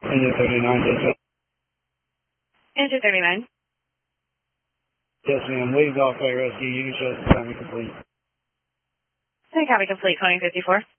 Engine 39, yes, Engine 39. yes, ma'am. Leaves off rescue. You can show us the time complete. Copy complete, Tony 54.